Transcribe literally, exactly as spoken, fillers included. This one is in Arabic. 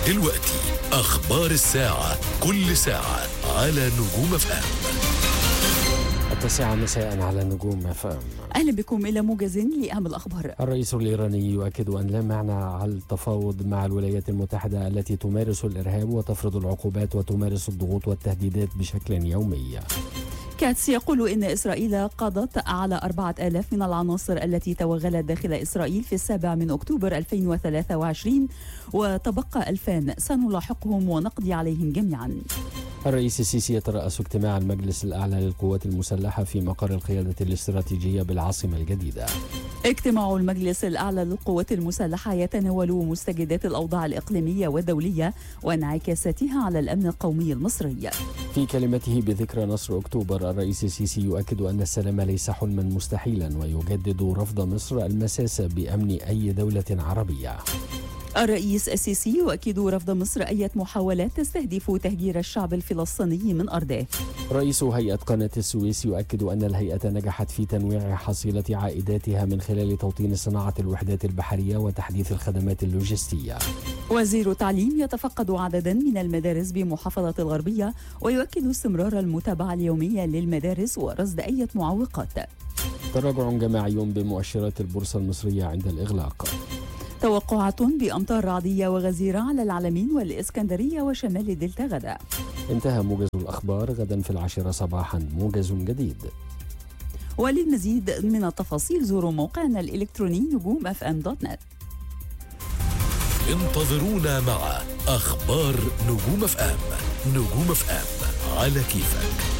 دلوقتي أخبار الساعة، كل ساعة على نجوم اف ام. التاسعة مساء على نجوم اف ام. أهلا بكم إلى موجز لأهم الأخبار. الرئيس الإيراني يؤكد أن لا معنى على التفاوض مع الولايات المتحدة التي تمارس الإرهاب وتفرض العقوبات وتمارس الضغوط والتهديدات بشكل يومي. كاتس يقول إن إسرائيل قضت على أربعة آلاف من العناصر التي توغلت داخل إسرائيل في السابع من أكتوبر ألفين وثلاثة وعشرين، وتبقى ألفان سنلاحقهم ونقضي عليهم جميعا. الرئيس السيسي يترأس اجتماع المجلس الأعلى للقوات المسلحة في مقر القيادة الاستراتيجية بالعاصمة الجديدة. اجتماع المجلس الأعلى للقوات المسلحة يتناول مستجدات الأوضاع الإقليمية والدولية وانعكاساتها على الأمن القومي المصري. في كلمته بذكرى نصر أكتوبر، الرئيس السيسي يؤكد أن السلام ليس حلما مستحيلا، ويجدد رفض مصر المساس بأمن أي دولة عربية. الرئيس السيسي يؤكد رفض مصر أي محاولات تستهدف تهجير الشعب الفلسطيني من أرضه. رئيس هيئة قناة السويس يؤكد أن الهيئة نجحت في تنويع حصيلة عائداتها من خلال توطين صناعة الوحدات البحرية وتحديث الخدمات اللوجستية. وزير التعليم يتفقد عددا من المدارس بمحافظة الغربية، ويؤكد استمرار المتابعة اليومية للمدارس ورصد أي معوقات. تراجع جماعي بمؤشرات البورصة المصرية عند الإغلاق. توقعات بأمطار رعدية وغزيرة على العلمين والإسكندرية وشمال الدلتا غدا. انتهى موجز الأخبار. غدا في العاشرة صباحا موجز جديد. وللمزيد من التفاصيل زوروا موقعنا الإلكتروني نجوم اف ام دوت نت. انتظرونا مع أخبار نجوم اف ام. نجوم اف ام على كيفك.